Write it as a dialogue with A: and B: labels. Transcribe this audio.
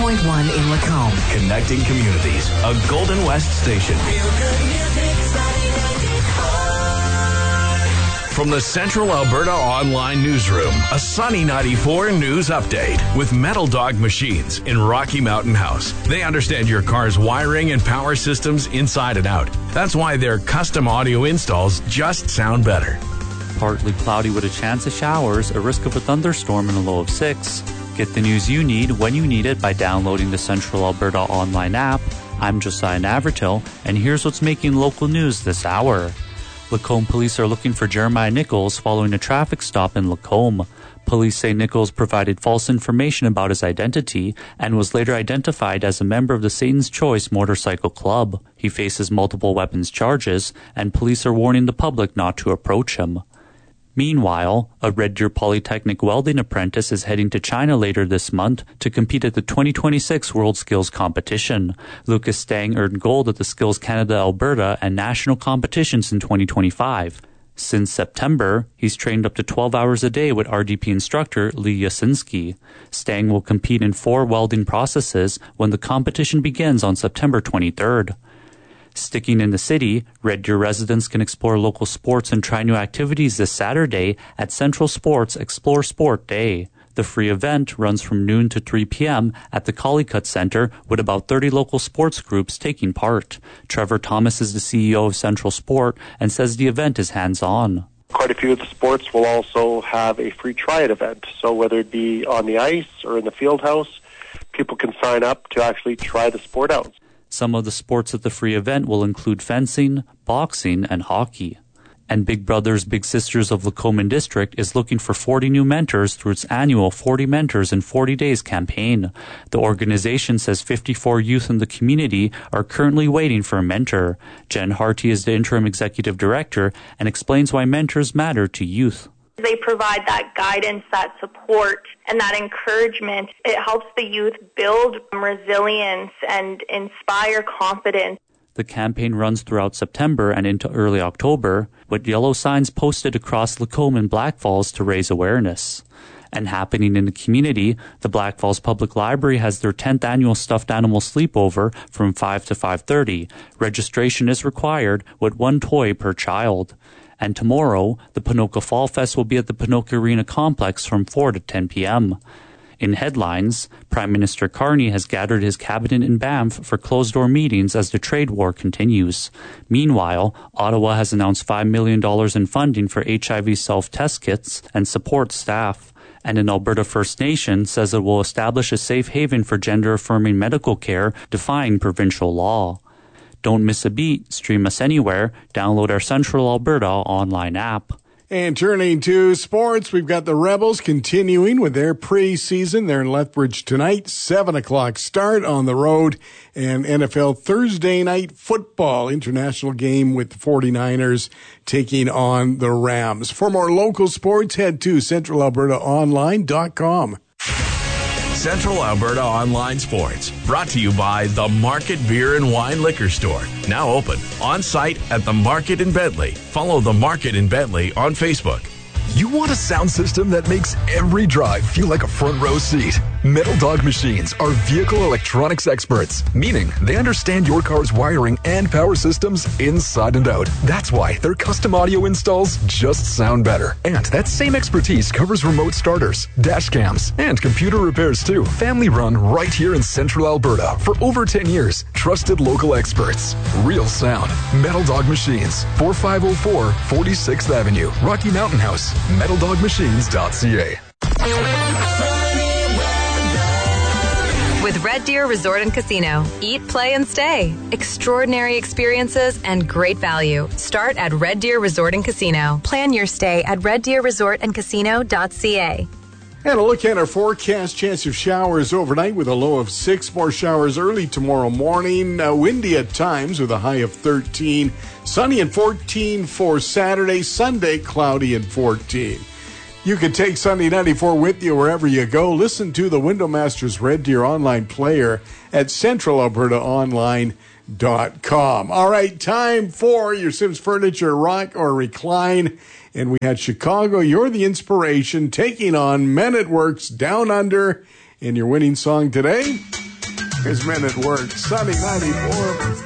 A: 101.1 in Lacombe.
B: Connecting communities. A Golden West station. From the Central Alberta Online Newsroom, a Sunny 94 news update with Metal Dog Machines in Rocky Mountain House. They understand your car's wiring and power systems inside and out. That's why their custom audio installs just sound better.
C: Partly cloudy with a chance of showers, a risk of a thunderstorm and a low of 6. Get the news you need when you need it by downloading the Central Alberta Online app. I'm Josiah Navratil, and here's what's making local news this hour. Lacombe police are looking for Jeremiah Nichols following a traffic stop in Lacombe. Police say Nichols provided false information about his identity and was later identified as a member of the Satan's Choice Motorcycle Club. He faces multiple weapons charges, and police are warning the public not to approach him. Meanwhile, a Red Deer Polytechnic welding apprentice is heading to China later this month to compete at the 2026 World Skills Competition. Lucas Stang earned gold at the Skills Canada Alberta and national competitions in 2025. Since September, he's trained up to 12 hours a day with RDP instructor Lee Yasinski. Stang will compete in 4 welding processes when the competition begins on September 23rd. Sticking in the city, Red Deer residents can explore local sports and try new activities this Saturday at Central Sports Explore Sport Day. The free event runs from noon to 3 p.m. at the Collicutt Centre with about 30 local sports groups taking part. Trevor Thomas is the CEO of Central Sport and says the event is hands-on.
D: Quite a few of the sports will also have a free try-it event. So whether it be on the ice or in the field house, people can sign up to actually try the sport out.
C: Some of the sports at the free event will include fencing, boxing, and hockey. And Big Brothers Big Sisters of Lacombe District is looking for 40 new mentors through its annual 40 Mentors in 40 Days campaign. The organization says 54 youth in the community are currently waiting for a mentor. Jen Harty is the interim executive director and explains why mentors matter to youth.
E: They provide that guidance, that support, and that encouragement. It helps the youth build resilience and inspire confidence.
C: The campaign runs throughout September and into early October, with yellow signs posted across Lacombe and Black Falls to raise awareness. And happening in the community, the Black Falls Public Library has their 10th annual stuffed animal sleepover from 5 to 5:30. Registration is required with 1 toy per child. And tomorrow, the Ponoka Fall Fest will be at the Ponoka Arena Complex from 4 to 10 p.m. In headlines, Prime Minister Carney has gathered his cabinet in Banff for closed-door meetings as the trade war continues. Meanwhile, Ottawa has announced $5 million in funding for HIV self-test kits and support staff. And an Alberta First Nation says it will establish a safe haven for gender-affirming medical care, defying provincial law. Don't miss a beat. Stream us anywhere. Download our Central Alberta online app.
F: And turning to sports, we've got the Rebels continuing with their preseason. They're in Lethbridge tonight, 7 o'clock start on the road. And NFL Thursday night football international game with the 49ers taking on the Rams. For more local sports, head to centralalbertaonline.com.
B: Central Alberta Online Sports, brought to you by The Market Beer and Wine Liquor Store. Now open, on site at The Market in Bentley. Follow The Market in Bentley on Facebook.
G: You want a sound system that makes every drive feel like a front row seat? Metal Dog Machines are vehicle electronics experts, meaning they understand your car's wiring and power systems inside and out. That's why their custom audio installs just sound better. And that same expertise covers remote starters, dash cams, and computer repairs too. Family run right here in Central Alberta for over 10 years. Trusted local experts. Real sound. Metal Dog Machines, 4504 46th Avenue, Rocky Mountain House. MetalDogMachines.ca.
H: With Red Deer Resort and Casino. Eat, play, and stay. Extraordinary experiences and great value. Start at Red Deer Resort and Casino. Plan your stay at reddeerresortandcasino.ca.
F: And a look at our forecast. Chance of showers overnight with a low of 6. More showers early tomorrow morning. Windy at times with a high of 13. Sunny and 14 for Saturday. Sunday, cloudy and 14. You can take Sunday 94 with you wherever you go. Listen to the Window Masters Red Deer online player at centralalbertaonline.com. All right, time for your Sims Furniture Rock or Recline. And we had Chicago, You're the Inspiration, taking on Men at Work's Down Under. And your winning song today? There's Men at Work. Sunny 94.